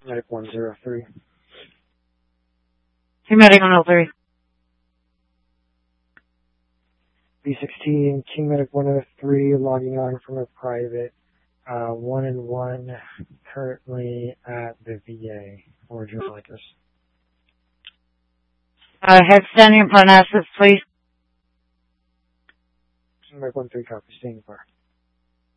Medic 103. Team Medic 103. B16, King Medic 103, logging on from a private 1-1, currently at the VA. Or just like this. Head standing upon assets, please. King Medic 1-3, copy, staying far.